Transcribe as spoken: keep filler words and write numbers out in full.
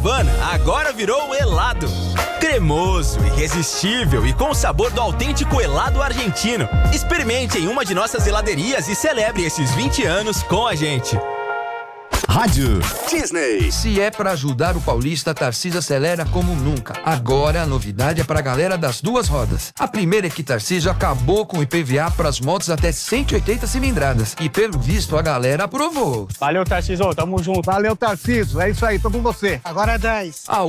Havana agora virou helado. Cremoso, irresistível e com o sabor do autêntico helado argentino. Experimente em uma de nossas heladerias e celebre esses vinte anos com a gente. Rádio Disney. Se é pra ajudar o paulista, a Tarcísio acelera como nunca. Agora a novidade é pra galera das duas rodas. A primeira é que Tarcísio acabou com o I P V A pras motos até cento e oitenta cilindradas. E pelo visto a galera aprovou. Valeu, Tarcísio, tamo junto. Valeu, Tarcísio, é isso aí, tô com você. Agora é dez. A